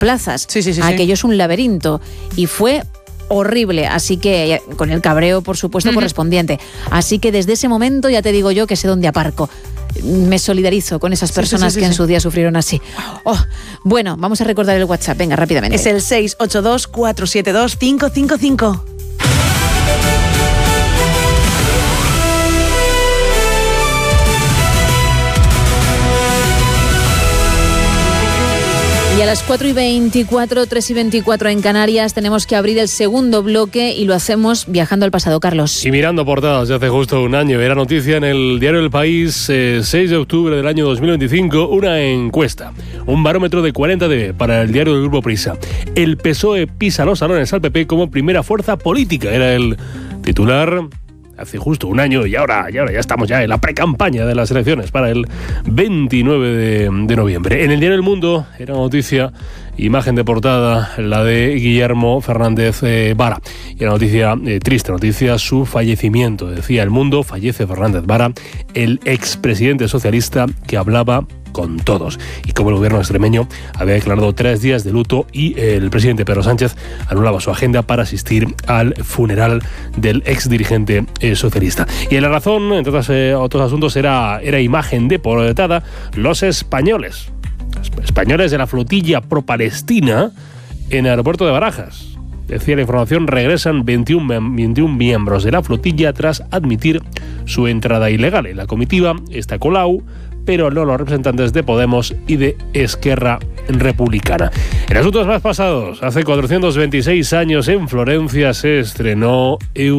plazas. Sí. Aquello es un laberinto. Y fue horrible, así que con el cabreo, por supuesto, correspondiente. Así que desde ese momento ya te digo yo que sé dónde aparco. Me solidarizo con esas personas que en su día sufrieron así. Bueno, vamos a recordar el WhatsApp, venga, rápidamente. Es el 682-472-555. Y a las 4:24, 3:24 en Canarias, tenemos que abrir el segundo bloque y lo hacemos viajando al pasado, Carlos. Y mirando portadas de hace justo un año. Era noticia en el diario El País, 6 de octubre del año 2025, una encuesta. Un barómetro de 40 para el diario del Grupo Prisa. El PSOE pisa los salones al PP como primera fuerza política. Era el titular hace justo un año y ahora ya estamos ya en la precampaña de las elecciones para el 29 de noviembre. En el diario El Mundo era noticia, imagen de portada, la de Guillermo Fernández Vara. Y era noticia, triste noticia, su fallecimiento. Decía El Mundo, fallece Fernández Vara, el expresidente socialista que hablaba con todos. Y como el gobierno extremeño había declarado 3 días de luto y el presidente Pedro Sánchez anulaba su agenda para asistir al funeral del exdirigente socialista. Y en La Razón, entre otros asuntos, era imagen de portada, los españoles de la flotilla pro-palestina en el aeropuerto de Barajas. Decía la información, regresan 21 miembros de la flotilla tras admitir su entrada ilegal. En la comitiva está Colau, pero no los representantes de Podemos y de Esquerra Republicana. En asuntos más pasados, hace 426 años en Florencia se estrenó